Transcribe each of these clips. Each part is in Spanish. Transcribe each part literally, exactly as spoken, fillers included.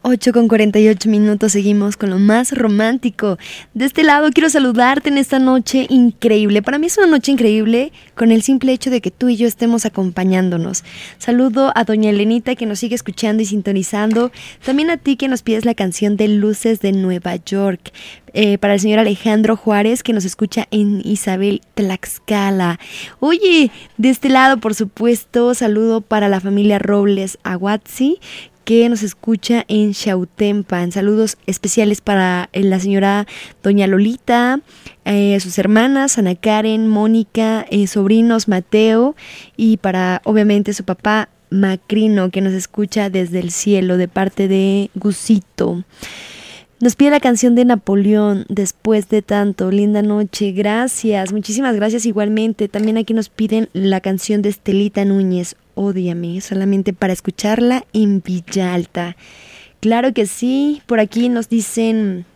ocho con cuarenta y ocho minutos, seguimos con lo más romántico. De este lado quiero saludarte en esta noche increíble. Para mí es una noche increíble con el simple hecho de que tú y yo estemos acompañándonos. Saludo a doña Elenita que nos sigue escuchando y sintonizando. También a ti que nos pides la canción de Luces de Nueva York. Eh, para el señor Alejandro Juárez que nos escucha en Isabel, Tlaxcala. Oye, de este lado por supuesto, saludo para la familia Robles Aguatsi que nos escucha en Xautempan. Saludos especiales para la señora doña Lolita, eh, sus hermanas Ana Karen, Mónica, eh, sobrinos Mateo y para obviamente su papá Macrino que nos escucha desde el cielo de parte de Gusito. Nos pide la canción de Napoleón, Después de tanto. Linda noche, gracias, muchísimas gracias igualmente. También aquí nos piden la canción de Estelita Núñez, Ódiame, solamente para escucharla en Villalta. Claro que sí, por aquí nos dicen...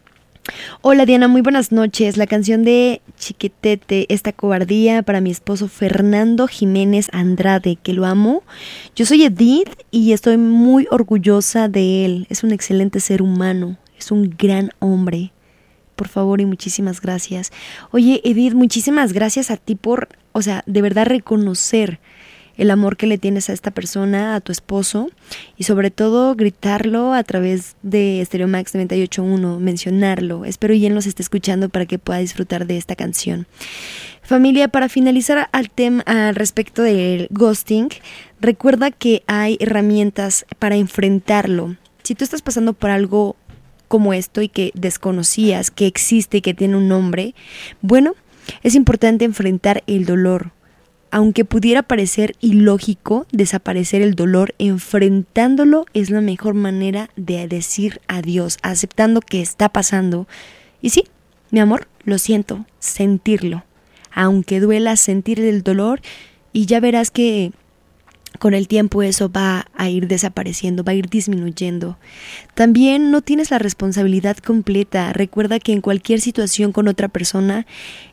Hola Diana, muy buenas noches. La canción de Chiquetete, Esta cobardía, para mi esposo Fernando Jiménez Andrade, que lo amo. Yo soy Edith y estoy muy orgullosa de él. Es un excelente ser humano, es un gran hombre. Por favor y muchísimas gracias. Oye Edith, muchísimas gracias a ti por, o sea, de verdad reconocer el amor que le tienes a esta persona, a tu esposo, y sobre todo gritarlo a través de Stereo Max noventa y ocho punto uno, mencionarlo. Espero y él nos esté escuchando para que pueda disfrutar de esta canción. Familia, para finalizar al tema al respecto del ghosting, recuerda que hay herramientas para enfrentarlo. Si tú estás pasando por algo como esto y que desconocías que existe y que tiene un nombre, bueno, es importante enfrentar el dolor. Aunque pudiera parecer ilógico desaparecer el dolor, enfrentándolo es la mejor manera de decir adiós, aceptando que está pasando. Y sí, mi amor, lo siento, sentirlo. Aunque duela sentir el dolor y ya verás que con el tiempo eso va a ir desapareciendo, va a ir disminuyendo. También no tienes la responsabilidad completa. Recuerda que en cualquier situación con otra persona,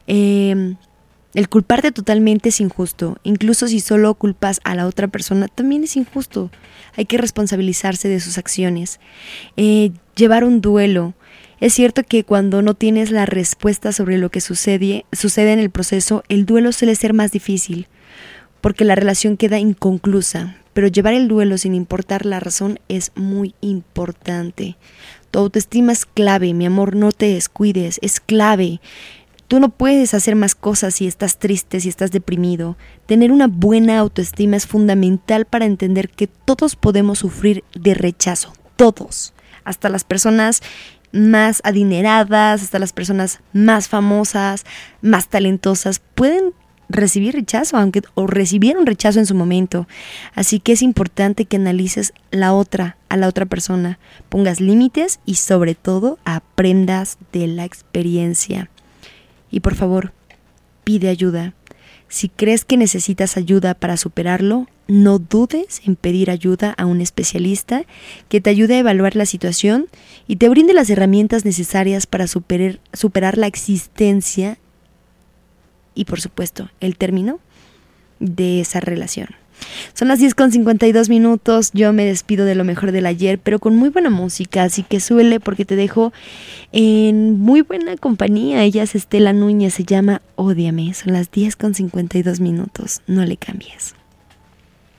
eh, el culparte totalmente es injusto. Incluso si solo culpas a la otra persona, también es injusto. Hay que responsabilizarse de sus acciones. Eh, llevar un duelo. Es cierto que cuando no tienes la respuesta sobre lo que sucede, sucede en el proceso, el duelo suele ser más difícil, porque la relación queda inconclusa. Pero llevar el duelo sin importar la razón es muy importante. Tu autoestima es clave, mi amor, no te descuides, es clave. Tú no puedes hacer más cosas si estás triste, si estás deprimido. Tener una buena autoestima es fundamental para entender que todos podemos sufrir de rechazo. Todos. Hasta las personas más adineradas, hasta las personas más famosas, más talentosas, pueden recibir rechazo, aunque o recibieron rechazo en su momento. Así que es importante que analices la otra, a la otra persona, pongas límites y sobre todo aprendas de la experiencia. Y por favor, pide ayuda. Si crees que necesitas ayuda para superarlo, no dudes en pedir ayuda a un especialista que te ayude a evaluar la situación y te brinde las herramientas necesarias para superar, superar la existencia y, por supuesto, el término de esa relación. Son las diez con cincuenta y dos minutos, yo me despido de lo mejor del ayer, pero con muy buena música, así que súbele porque te dejo en muy buena compañía. Ella es Estela Núñez, se llama Ódiame, son las diez con cincuenta y dos minutos, no le cambies.